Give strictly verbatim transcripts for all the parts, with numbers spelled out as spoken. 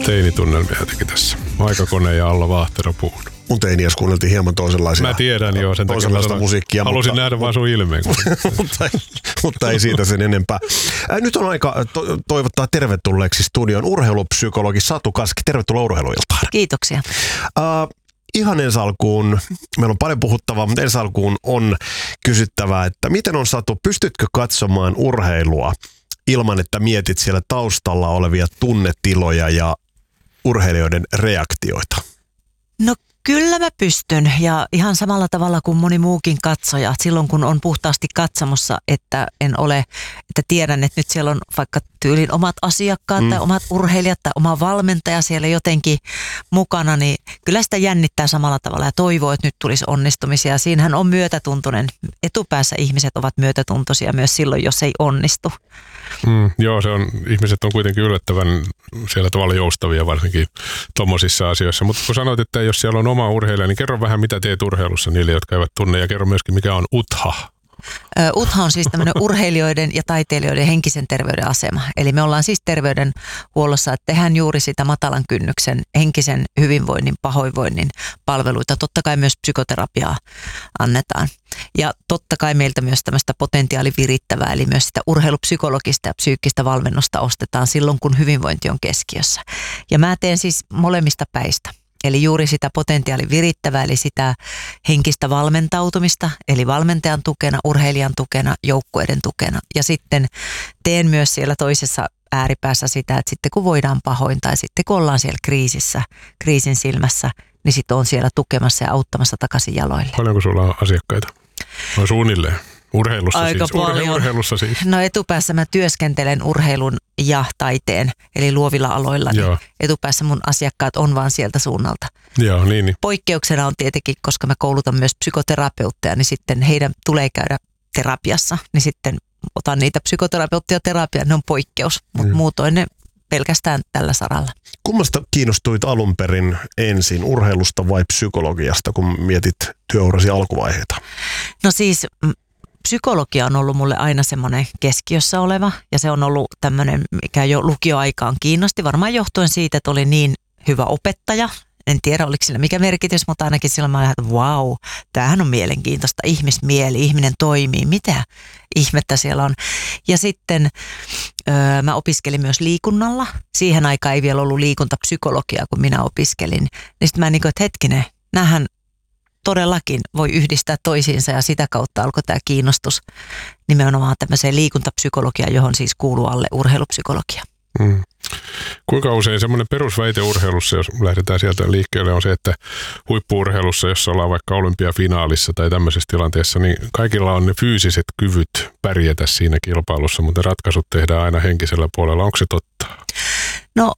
Teinitunnelmia jotenkin tässä. Aikakone ja Alla Vaahtera puhun. Mun teiniäs kuunneltiin hieman toisenlaisia. Mä tiedän joo, sen toisenlaista musiikkia. Halusin mutta, nähdä vaan sun ilmeen. mutta, mutta ei siitä sen enempää. Nyt on aika to- toivottaa tervetulleeksi studion urheilupsykologi Satu Kaski. Tervetuloa Urheiluiltaan. Kiitoksia. Uh, ihan ensi alkuun, meillä on paljon puhuttavaa, mutta ensi alkuun on kysyttävää, että miten on Satu, pystytkö katsomaan urheilua ilman, että mietit siellä taustalla olevia tunnetiloja ja urheilijoiden reaktioita? No kyllä mä pystyn ja ihan samalla tavalla kuin moni muukin katsoja. Silloin kun on puhtaasti katsomossa, että en ole, että tiedän, että nyt siellä on vaikka tyylin omat asiakkaat mm. tai omat urheilijat tai oma valmentaja siellä jotenkin mukana, niin kyllä sitä jännittää samalla tavalla ja toivoo, että nyt tulisi onnistumisia. Siinähän on myötätuntoinen. Etupäässä ihmiset ovat myötätuntoisia myös silloin, jos ei onnistu. Mm, joo, se on, ihmiset on kuitenkin yllättävän siellä tavalla joustavia varsinkin tommosissa asioissa. Mutta kun sanoit, että jos siellä on oma urheilija, niin kerro vähän mitä teet urheilussa niille, jotka eivät tunne ja kerro myöskin mikä on U T H A. U T H A on siis tämmöinen urheilijoiden ja taiteilijoiden henkisen terveyden asema. Eli me ollaan siis terveydenhuollossa, että tehdään juuri sitä matalan kynnyksen henkisen hyvinvoinnin, pahoinvoinnin palveluita. Totta kai myös psykoterapiaa annetaan. Ja totta kai meiltä myös tämmöistä potentiaalivirittävää, eli myös sitä urheilupsykologista ja psyykkistä valmennusta ostetaan silloin, kun hyvinvointi on keskiössä. Ja mä teen siis molemmista päistä. Eli juuri sitä potentiaalin virittävää, eli sitä henkistä valmentautumista, eli valmentajan tukena, urheilijan tukena, joukkueiden tukena. Ja sitten teen myös siellä toisessa ääripäässä sitä, että sitten kun voidaan pahoin tai sitten kun ollaan siellä kriisissä, kriisin silmässä, niin sitten on siellä tukemassa ja auttamassa takaisin jaloille. Paljonko sulla on asiakkaita? No suunnilleen. Urheilussa Aika siis. paljon. Urheilussa siis. No etupäässä mä työskentelen urheilun ja taiteen, eli luovilla aloilla. Niin etupäässä mun asiakkaat on vaan sieltä suunnalta. Joo, niin, niin. Poikkeuksena on tietenkin, koska mä koulutan myös psykoterapeutteja, niin sitten heidän tulee käydä terapiassa. Niin sitten otan niitä psykoterapeuttia terapiaan, ne on poikkeus, mutta mm. muutoin ne pelkästään tällä saralla. Kummasta kiinnostuit alun perin ensin, urheilusta vai psykologiasta, kun mietit työurasi alkuvaiheita? No siis psykologia on ollut mulle aina semmoinen keskiössä oleva ja se on ollut tämmöinen, mikä jo lukioaikaan kiinnosti. Varmaan johtuen siitä, että oli niin hyvä opettaja. En tiedä, oliko sillä mikä merkitys, mutta ainakin silloin mä olin, että vau, tämähän on mielenkiintoista. Ihmismieli, ihminen toimii, mitä ihmettä siellä on. Ja sitten öö, mä opiskelin myös liikunnalla. Siihen aikaan ei vielä ollut liikuntapsykologiaa, kun minä opiskelin. Niin sitten mä niin kuin, että hetkinen, näähän todellakin voi yhdistää toisiinsa ja sitä kautta alkoi tämä kiinnostus nimenomaan tämmöiseen liikuntapsykologiaan, johon siis kuuluu alle urheilupsykologia. Hmm. Kuinka usein semmoinen perusväite urheilussa, jos lähdetään sieltä liikkeelle, on se, että huippu-urheilussa, jos ollaan vaikka olympiafinaalissa tai tämmöisessä tilanteessa, niin kaikilla on ne fyysiset kyvyt pärjätä siinä kilpailussa, mutta ratkaisut tehdään aina henkisellä puolella. Onko se totta? No,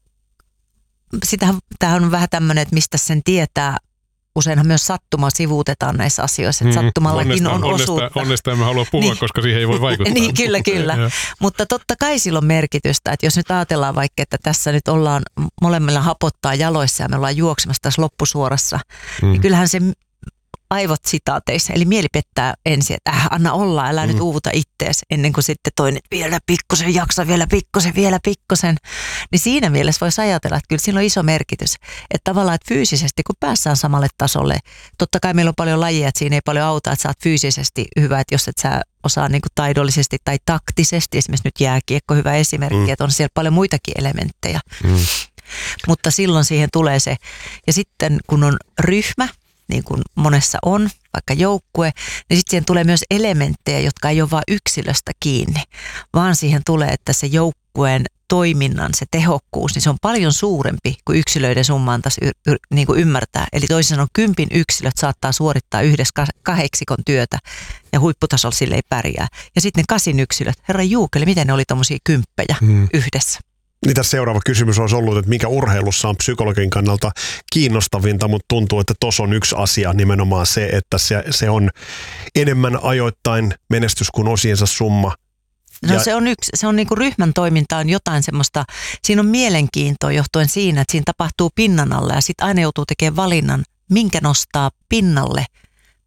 sitähän, tämähän on vähän tämmöinen, että mistä sen tietää. Useinhan myös sattuma sivuutetaan näissä asioissa, että sattumallakin onnestaan, on osuutta. Onnestaan, onnestaan mä haluan puhua, niin, koska siihen ei voi vaikuttaa. Niin, kyllä, kyllä. Mutta totta kai sillä on merkitystä, että jos nyt ajatellaan vaikka, että tässä nyt ollaan molemmilla hapottaa jaloissa ja me ollaan juoksemassa tässä loppusuorassa, mm. niin kyllähän se aivot sitaateissa, eli mieli pettää ensin, että äh, anna olla, älä mm. nyt uuvuta ittees, ennen kuin sitten toinen, vielä pikkusen jaksa, vielä pikkusen, vielä pikkusen. Niin siinä mielessä voisi ajatella, että kyllä sillä on iso merkitys. Että tavallaan, että fyysisesti, kun päässään samalle tasolle, totta kai meillä on paljon lajeja, että siinä ei paljon auta, että sä oot fyysisesti hyvä, että jos et sä osaa niin kuin taidollisesti tai taktisesti, esimerkiksi nyt jääkiekko, hyvä esimerkki, mm. että on siellä paljon muitakin elementtejä. Mm. Mutta silloin siihen tulee se, ja sitten kun on ryhmä, niin kuin monessa on, vaikka joukkue, niin sitten siihen tulee myös elementtejä, jotka ei ole vain yksilöstä kiinni, vaan siihen tulee, että se joukkueen toiminnan, se tehokkuus, niin se on paljon suurempi kuin yksilöiden summa antaisi y- y- niin kuin ymmärtää. Eli toisin sanoen kympin yksilöt saattaa suorittaa yhdessä kahdeksikon työtä ja huipputasolla sille ei pärjää. Ja sitten ne kasin yksilöt, herra juukeli, miten ne oli tommosia kymppejä hmm. yhdessä? Niin tässä seuraava kysymys olisi ollut, että mikä urheilussa on psykologin kannalta kiinnostavinta, mutta tuntuu, että tuossa on yksi asia nimenomaan se, että se, se on enemmän ajoittain menestys kuin osiensa summa. No ja se on yksi, se on niinku ryhmän toiminta on jotain semmoista, siinä on mielenkiintoa johtuen siinä, että siinä tapahtuu pinnan alla ja sitten aina joutuu tekemään valinnan, minkä nostaa pinnalle,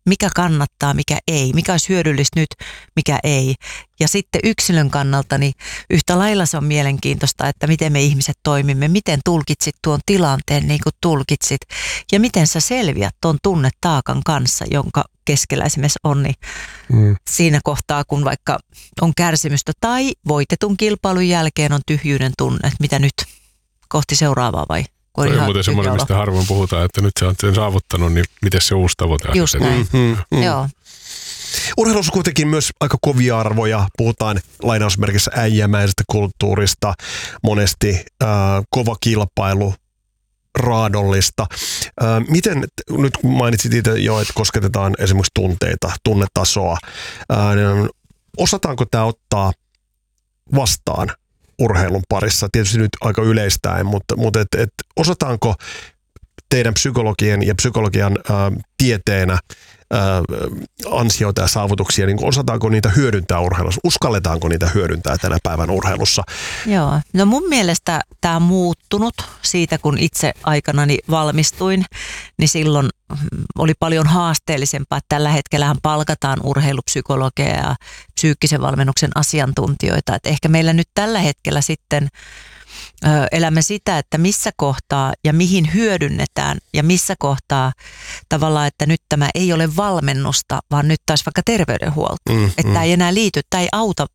mikä kannattaa, mikä ei, mikä olisi hyödyllistä nyt, mikä ei. Ja sitten yksilön kannalta niin yhtä lailla se on mielenkiintoista, että miten me ihmiset toimimme, miten tulkitsit tuon tilanteen niin kuin tulkitsit ja miten sä selviät tuon tunnetaakan kanssa, jonka keskellä esimerkiksi on niin mm. siinä kohtaa, kun vaikka on kärsimystä tai voitetun kilpailun jälkeen on tyhjyyden tunne, että mitä nyt kohti seuraavaa vai? Se on muuten semmoinen, mistä harvoin puhutaan, että nyt se on sen saavuttanut, niin miten se uusi tavoite? Just näin, mm, mm. joo. Urheilussa kuitenkin myös aika kovia arvoja. Puhutaan lainausmerkissä äijämäisestä kulttuurista, monesti äh, kova kilpailu, raadollista. Äh, miten, nyt kun mainitsit itse jo, että kosketetaan esimerkiksi tunteita, tunnetasoa, äh, osataanko tämä ottaa vastaan urheilun parissa? Tietysti nyt aika yleistäen, mutta, mutta et, et osataanko teidän psykologien ja psykologian ää, tieteenä ää, ansioita ja saavutuksia, niin osataanko niitä hyödyntää urheilussa? Uskalletaanko niitä hyödyntää tänä päivän urheilussa? Joo, no mun mielestä tämä on muuttunut siitä, kun itse aikanani valmistuin, niin silloin oli paljon haasteellisempaa. Tällä hetkellähän palkataan urheilupsykologeja ja psyykkisen valmennuksen asiantuntijoita. Et ehkä meillä nyt tällä hetkellä sitten ö, elämme sitä, että missä kohtaa ja mihin hyödynnetään ja missä kohtaa tavallaan, että nyt tämä ei ole valmennusta, vaan nyt taas vaikka terveydenhuolto. Mm, että mm. tämä ei enää liity, tämä ei auta